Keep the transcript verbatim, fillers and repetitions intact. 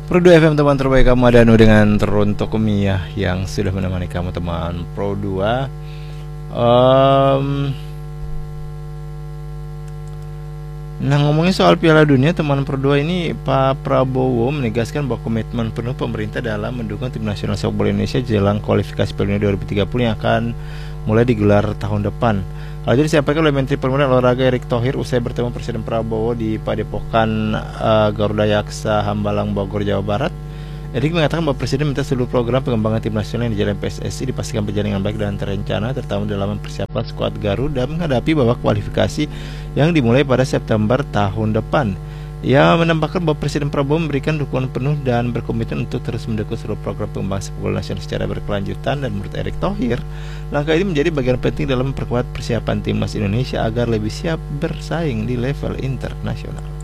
Pro dua F M, teman terbaik kamu, Adanu dengan teruntuk Mia yang sudah menemani kamu teman Pro dua. um, Nah, ngomongin soal Piala Dunia teman Pro dua ini, Pak Prabowo menegaskan bahwa komitmen penuh pemerintah dalam mendukung tim nasional sepak bola Indonesia jelang kualifikasi Piala Dunia dua ribu tiga puluh yang akan mulai digelar tahun depan. Hal ini disampaikan oleh Menteri Pemuda dan Olahraga Erick Thohir usai bertemu Presiden Prabowo di Padepokan uh, Garuda Yaksa Hambalang, Bogor, Jawa Barat. Erick mengatakan bahwa Presiden minta seluruh program pengembangan tim nasional yang dijalankan P S S I dipastikan berjalan dengan baik dan terencana, terutama dalam persiapan skuad Garuda menghadapi babak kualifikasi yang dimulai pada September tahun depan. Ia menambahkan bahwa Presiden Prabowo memberikan dukungan penuh dan berkomitmen untuk terus mendukung seluruh program pengembangan sepak bola nasional secara berkelanjutan, dan menurut Erick Thohir, langkah ini menjadi bagian penting dalam memperkuat persiapan timnas Indonesia agar lebih siap bersaing di level internasional.